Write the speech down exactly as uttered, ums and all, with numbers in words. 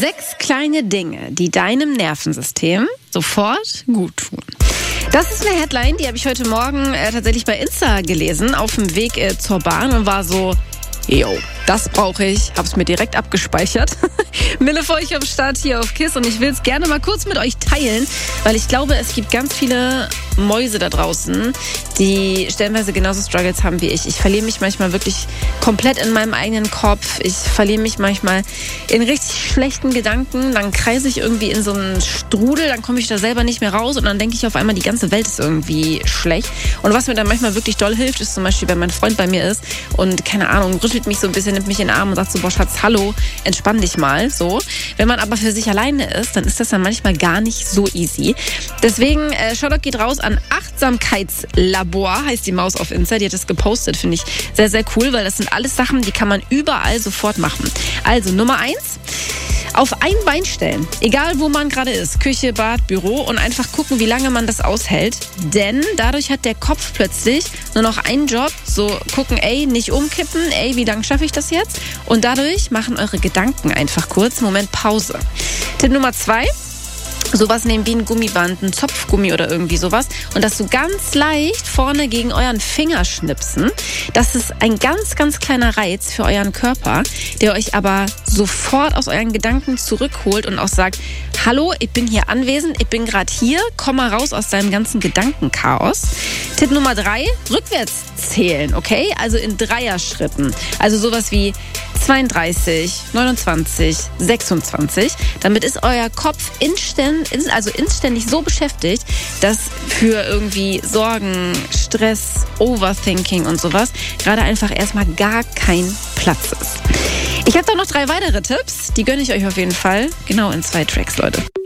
Sechs kleine Dinge, die deinem Nervensystem sofort gut tun. Das ist eine Headline, die habe ich heute Morgen äh, tatsächlich bei Insta gelesen, auf dem Weg äh, zur Bahn und war so, yo, das brauche ich, habe es mir direkt abgespeichert. Mille für euch am Start hier auf KISS und ich will es gerne mal kurz mit euch teilen, weil ich glaube, es gibt ganz viele Mäuse da draußen, die stellenweise genauso Struggles haben wie ich. Ich verliere mich manchmal wirklich komplett in meinem eigenen Kopf. Ich verliere mich manchmal in richtig schlechten Gedanken. Dann kreise ich irgendwie in so einen Strudel, dann komme ich da selber nicht mehr raus und dann denke ich auf einmal, die ganze Welt ist irgendwie schlecht. Und was mir dann manchmal wirklich doll hilft, ist zum Beispiel, wenn mein Freund bei mir ist und, keine Ahnung, rüttelt mich so ein bisschen, nimmt mich in den Arm und sagt so, boah Schatz, hallo, entspann dich mal, so. Wenn man aber für sich alleine ist, dann ist das dann manchmal gar nicht so easy. Deswegen, äh, Shoutout geht raus an Achtsamkeitslabor, heißt die Maus auf Insta, die hat das gepostet, finde ich sehr, sehr cool, weil das sind alles Sachen, die kann man überall sofort machen. Also Nummer eins, auf ein Bein stellen, egal wo man gerade ist, Küche, Bad, Büro und einfach gucken, wie lange man das aushält, denn dadurch hat der Kopf plötzlich nur noch einen Job, so gucken, ey, nicht umkippen, ey, wie lange schaffe ich das jetzt? Und dadurch machen eure Gedanken einfach kurz, Moment, Pause. Tipp Nummer zwei, sowas nehmen wie ein Gummiband, ein Zopfgummi oder irgendwie sowas und das so ganz leicht vorne gegen euren Finger schnipsen. Das ist ein ganz, ganz kleiner Reiz für euren Körper, der euch aber sofort aus euren Gedanken zurückholt und auch sagt, hallo, ich bin hier anwesend, ich bin gerade hier, komm mal raus aus deinem ganzen Gedankenchaos. Tipp Nummer drei, rückwärts zählen, okay? Also in Dreierschritten. Also sowas wie zweiunddreißig, neunundzwanzig, sechsundzwanzig. Damit ist euer Kopf instant, also inständig so beschäftigt, dass für irgendwie Sorgen, Stress, Overthinking und sowas gerade einfach erstmal gar kein Platz ist. Ich habe da noch drei weitere Tipps, die gönne ich euch auf jeden Fall. Genau in zwei Tracks, Leute.